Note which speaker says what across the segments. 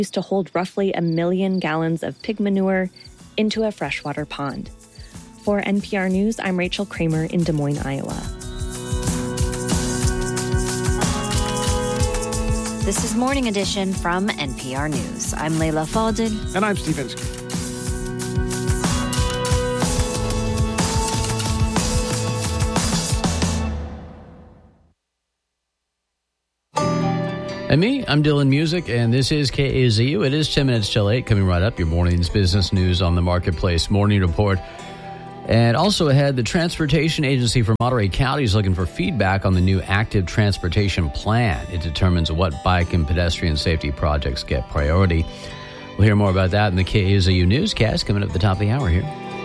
Speaker 1: used to hold roughly 1 million gallons of pig manure into a freshwater pond. For NPR News, I'm Rachel Kramer in Des Moines, Iowa.
Speaker 2: This is Morning Edition from NPR News. I'm Leila Fadel.
Speaker 3: And I'm Steve Inskeep.
Speaker 4: And me, I'm Dylan Music, and this is KAZU. It is 10 minutes till 8, coming right up, your morning's business news on the Marketplace Morning Report. And also ahead, the Transportation Agency for Monterey County is looking for feedback on the new active transportation plan. It determines what bike and pedestrian safety projects get priority. We'll hear more about that in the KAZU newscast coming up at the top of the hour here.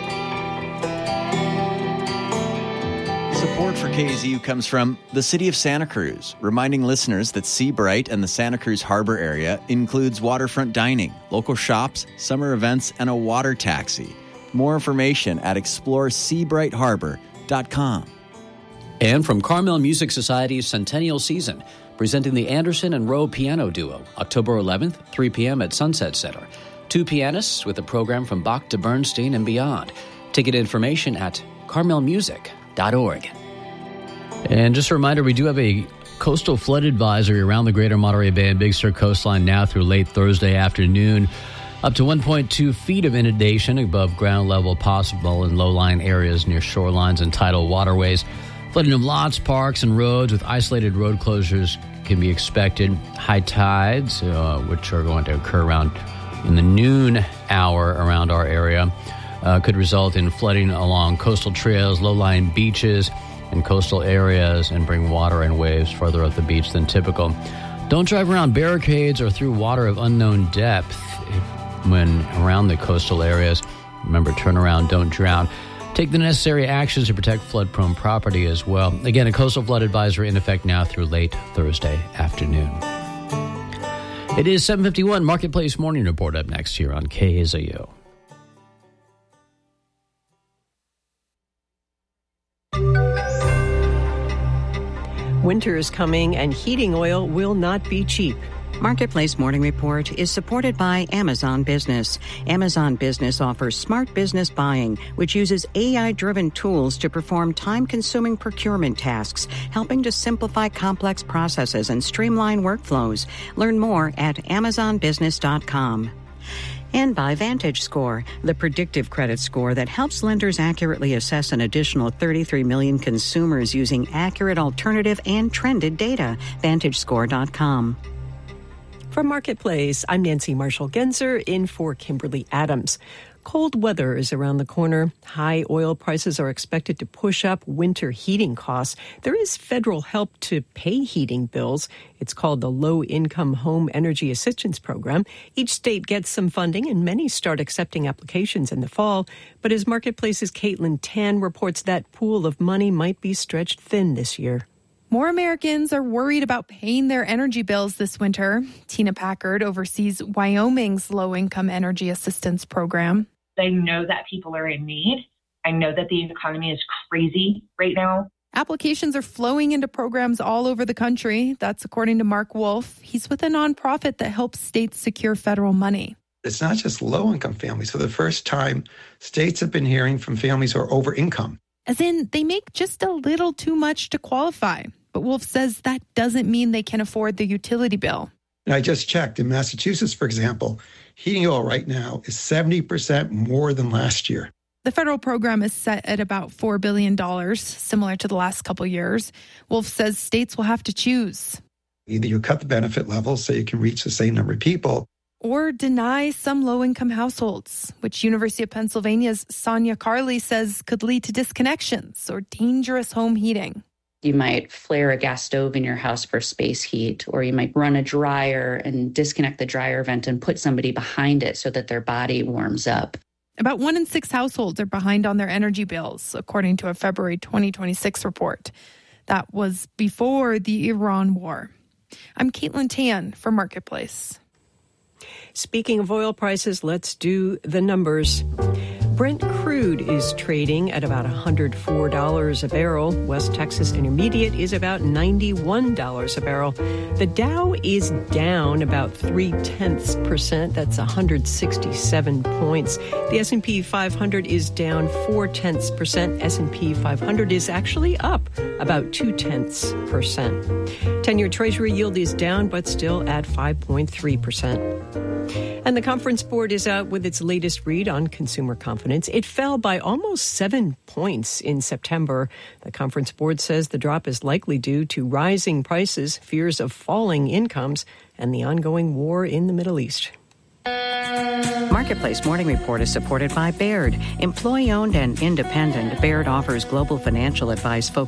Speaker 5: Support for KAZU comes from the City of Santa Cruz, reminding listeners that Sea Bright and the Santa Cruz Harbor area includes waterfront dining, local shops, summer events, and a water taxi. More information at exploreseabrightharbor.com.
Speaker 4: And from Carmel Music Society's Centennial Season, presenting the Anderson and Rowe Piano Duo, October 11th, 3 p.m. at Sunset Center. 2 pianists with a program from Bach to Bernstein and beyond. Ticket information at carmelmusic.org. And just a reminder, we do have a coastal flood advisory around the greater Monterey Bay and Big Sur coastline now through late Thursday afternoon. Up to 1.2 feet of inundation above ground level possible in low-lying areas near shorelines and tidal waterways. Flooding of lots, parks, and roads with isolated road closures can be expected. High tides, which are going to occur around in the noon hour around our area, could result in flooding along coastal trails, low-lying beaches, and coastal areas, and bring water and waves further up the beach than typical. Don't drive around barricades or through water of unknown depth when around the coastal areas. Remember, turn around, don't drown. Take the necessary actions to protect flood-prone property as well. Again, a coastal flood advisory in effect now through late Thursday afternoon. It is 7:51. Marketplace Morning Report up next here on KAZU.
Speaker 6: Winter is coming and heating oil will not be cheap.
Speaker 7: Marketplace Morning Report is supported by Amazon Business. Amazon Business offers smart business buying, which uses AI-driven tools to perform time-consuming procurement tasks, helping to simplify complex processes and streamline workflows. Learn more at amazonbusiness.com. And by VantageScore, the predictive credit score that helps lenders accurately assess an additional 33 million consumers using accurate alternative and trended data. VantageScore.com.
Speaker 6: From Marketplace, I'm Nancy Marshall-Genzer in for Kimberly Adams. Cold weather is around the corner. High oil prices are expected to push up winter heating costs. There is federal help to pay heating bills. It's called the Low Income Home Energy Assistance Program. Each state gets some funding, and many start accepting applications in the fall. But as Marketplace's Caitlin Tan reports, that pool of money might be stretched thin this year.
Speaker 8: More Americans are worried about paying their energy bills this winter. Tina Packard oversees Wyoming's low-income energy assistance program.
Speaker 9: I know that people are in need. I know that the economy is crazy right now.
Speaker 8: Applications are flowing into programs all over the country. That's according to Mark Wolf. He's with a nonprofit that helps states secure federal money.
Speaker 10: It's not just low-income families. For the first time, states have been hearing from families who are over-income.
Speaker 8: As in, they make just a little too much to qualify. But Wolf says that doesn't mean they can afford the utility bill.
Speaker 10: And I just checked. In Massachusetts, for example, heating oil right now is 70% more than last year.
Speaker 8: The federal program is set at about $4 billion, similar to the last couple years. Wolf says states will have to choose.
Speaker 10: Either you cut the benefit levels so you can reach the same number of people,
Speaker 8: or deny some low-income households, which University of Pennsylvania's Sonia Carley says could lead to disconnections or dangerous home heating.
Speaker 11: You might flare a gas stove in your house for space heat, or you might run a dryer and disconnect the dryer vent and put somebody behind it so that their body warms up.
Speaker 8: About 1 in 6 households are behind on their energy bills, according to a February 2026 report. That was before the Iran war. I'm Caitlin Tan for Marketplace.
Speaker 6: Speaking of oil prices, let's do the numbers. Brent crude is trading at about $104 a barrel. West Texas Intermediate is about $91 a barrel. The Dow is down about 0.3%. That's 167 points. The S&P 500 is down 0.4%. S&P 500 is actually up about 0.2%. 10-year Treasury yield is down, but still at 5.3%. And the Conference Board is out with its latest read on consumer confidence. It fell by almost 7 points in September. The Conference Board says the drop is likely due to rising prices, fears of falling incomes, and the ongoing war in the Middle East.
Speaker 7: Marketplace Morning Report is supported by Baird. Employee-owned and independent, Baird offers global financial advice focused